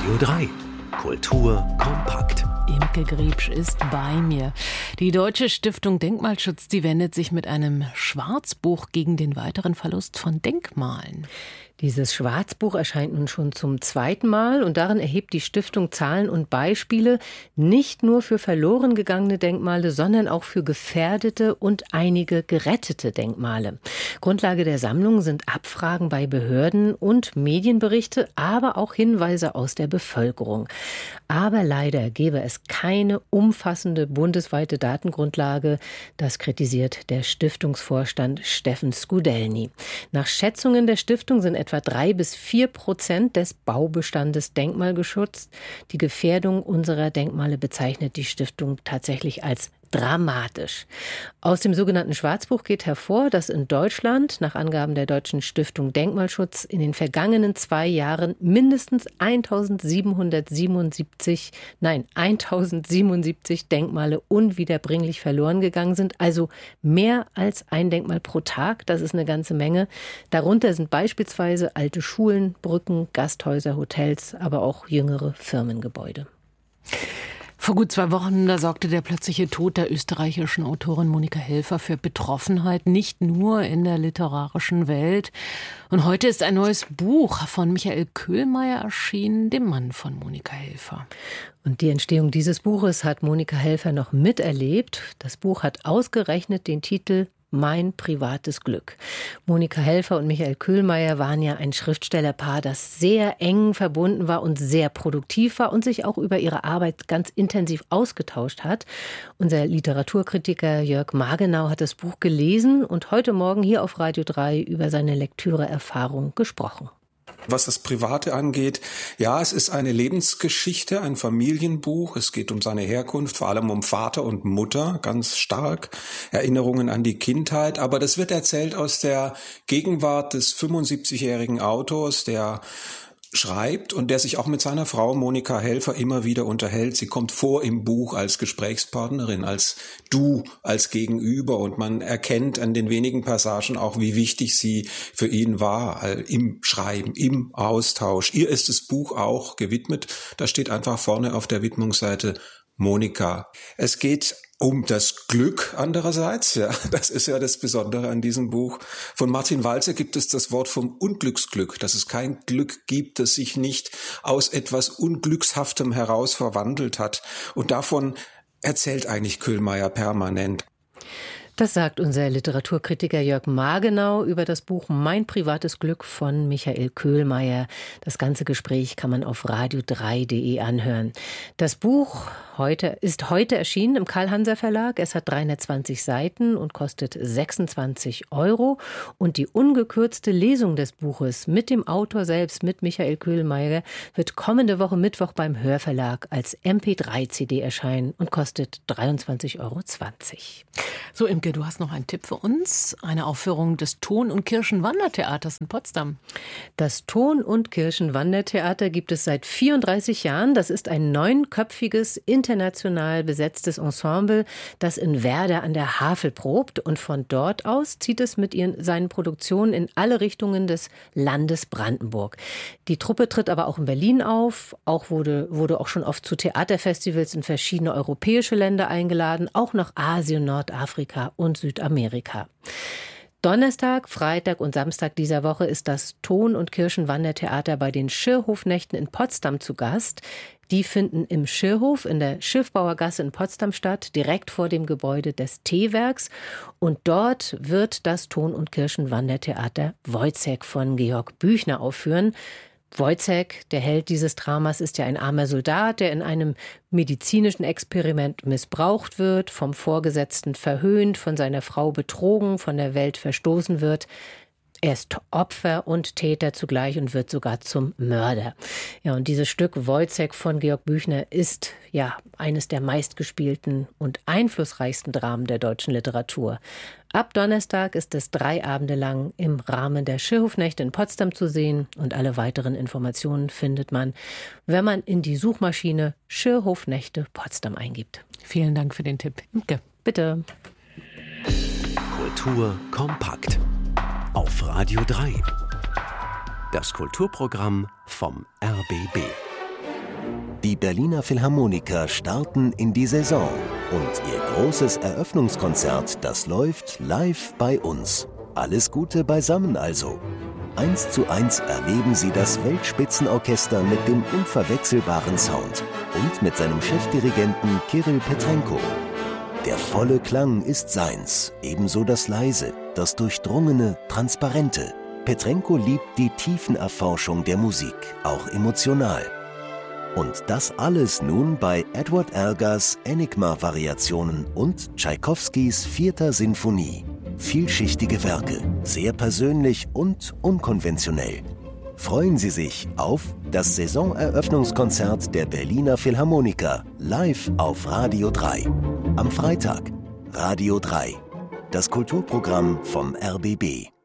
Radio 3. Kultur kompakt. Imke Griebsch ist bei mir. Die Deutsche Stiftung Denkmalschutz, die wendet sich mit einem Schwarzbuch gegen den weiteren Verlust von Denkmalen. Dieses Schwarzbuch erscheint nun schon zum zweiten Mal und darin erhebt die Stiftung Zahlen und Beispiele nicht nur für verloren gegangene Denkmale, sondern auch für gefährdete und einige gerettete Denkmale. Grundlage der Sammlung sind Abfragen bei Behörden und Medienberichte, aber auch Hinweise aus der Bevölkerung. Aber leider gäbe es keine umfassende bundesweite Datengrundlage. Das kritisiert der Stiftungsvorstand Steffen Skudelny. Nach Schätzungen der Stiftung sind etwa 3-4% des Baubestandes denkmalgeschützt. Die Gefährdung unserer Denkmale bezeichnet die Stiftung tatsächlich als dramatisch. Aus dem sogenannten Schwarzbuch geht hervor, dass in Deutschland, nach Angaben der Deutschen Stiftung Denkmalschutz, in den vergangenen 2 Jahren mindestens 1077 Denkmale unwiederbringlich verloren gegangen sind. Also mehr als ein Denkmal pro Tag. Das ist eine ganze Menge. Darunter sind beispielsweise alte Schulen, Brücken, Gasthäuser, Hotels, aber auch jüngere Firmengebäude. Vor gut 2 Wochen, da sorgte der plötzliche Tod der österreichischen Autorin Monika Helfer für Betroffenheit, nicht nur in der literarischen Welt. Und heute ist ein neues Buch von Michael Köhlmeier erschienen, dem Mann von Monika Helfer. Und die Entstehung dieses Buches hat Monika Helfer noch miterlebt. Das Buch hat ausgerechnet den Titel Mein privates Glück. Monika Helfer und Michael Köhlmeier waren ja ein Schriftstellerpaar, das sehr eng verbunden war und sehr produktiv war und sich auch über ihre Arbeit ganz intensiv ausgetauscht hat. Unser Literaturkritiker Jörg Margenau hat das Buch gelesen und heute Morgen hier auf Radio 3 über seine Lektüreerfahrung gesprochen. Was das Private angeht, ja, es ist eine Lebensgeschichte, ein Familienbuch. Es geht um seine Herkunft, vor allem um Vater und Mutter, ganz stark. Erinnerungen an die Kindheit. Aber das wird erzählt aus der Gegenwart des 75-jährigen Autors, der schreibt und der sich auch mit seiner Frau Monika Helfer immer wieder unterhält. Sie kommt vor im Buch als Gesprächspartnerin, als Du, als Gegenüber, und man erkennt an den wenigen Passagen auch, wie wichtig sie für ihn war, im Schreiben, im Austausch. Ihr ist das Buch auch gewidmet. Da steht einfach vorne auf der Widmungsseite Monika. Es geht um das Glück andererseits, ja, das ist ja das Besondere an diesem Buch. Von Martin Walzer gibt es das Wort vom Unglücksglück, dass es kein Glück gibt, das sich nicht aus etwas Unglückshaftem heraus verwandelt hat. Und davon erzählt eigentlich Köhlmeier permanent. Das sagt unser Literaturkritiker Jörg Margenau über das Buch Mein privates Glück von Michael Köhlmeier. Das ganze Gespräch kann man auf radio3.de anhören. Das Buch ist heute erschienen im Karl-Hanser-Verlag. Es hat 320 Seiten und kostet 26 €. Und die ungekürzte Lesung des Buches mit dem Autor selbst, mit Michael Köhlmeier, wird kommende Woche Mittwoch beim Hörverlag als MP3-CD erscheinen und kostet 23,20 €. So, Imke, du hast noch einen Tipp für uns. Eine Aufführung des Ton- und Kirchenwandertheaters in Potsdam. Das Ton- und Kirchenwandertheater gibt es seit 34 Jahren. Das ist ein 9-köpfiges, international besetztes Ensemble, das in Werder an der Havel probt. Und von dort aus zieht es mit seinen Produktionen in alle Richtungen des Landes Brandenburg. Die Truppe tritt aber auch in Berlin auf. Wurde auch schon oft zu Theaterfestivals in verschiedene europäische Länder eingeladen, auch nach Asien, Nordafrika und Südamerika. Donnerstag, Freitag und Samstag dieser Woche ist das Ton- und Kirchenwandertheater bei den Schirrhofnächten in Potsdam zu Gast. Die finden im Schirrhof in der Schiffbauergasse in Potsdam statt, direkt vor dem Gebäude des Teewerks. Und dort wird das Ton- und Kirchenwandertheater Wojciech von Georg Büchner aufführen. Wojciech, der Held dieses Dramas, ist ja ein armer Soldat, der in einem medizinischen Experiment missbraucht wird, vom Vorgesetzten verhöhnt, von seiner Frau betrogen, von der Welt verstoßen wird. Er ist Opfer und Täter zugleich und wird sogar zum Mörder. Ja, und dieses Stück Wojciech von Georg Büchner ist ja eines der meistgespielten und einflussreichsten Dramen der deutschen Literatur. Ab Donnerstag ist es 3 Abende lang im Rahmen der Schirrhofnächte in Potsdam zu sehen und alle weiteren Informationen findet man, wenn man in die Suchmaschine Schirrhofnächte Potsdam eingibt. Vielen Dank für den Tipp, Imke. Bitte. Kultur kompakt. Auf Radio 3. Das Kulturprogramm vom RBB. Die Berliner Philharmoniker starten in die Saison und ihr großes Eröffnungskonzert, das läuft live bei uns. Alles Gute beisammen also. 1:1 erleben Sie das Weltspitzenorchester mit dem unverwechselbaren Sound und mit seinem Chefdirigenten Kirill Petrenko. Der volle Klang ist seins, ebenso das leise, das durchdrungene, transparente. Petrenko liebt die Tiefenerforschung der Musik, auch emotional. Und das alles nun bei Edward Elgars Enigma-Variationen und Tschaikowskis 4. Sinfonie. Vielschichtige Werke, sehr persönlich und unkonventionell. Freuen Sie sich auf das Saisoneröffnungskonzert der Berliner Philharmoniker live auf Radio 3. Am Freitag Radio 3, das Kulturprogramm vom RBB.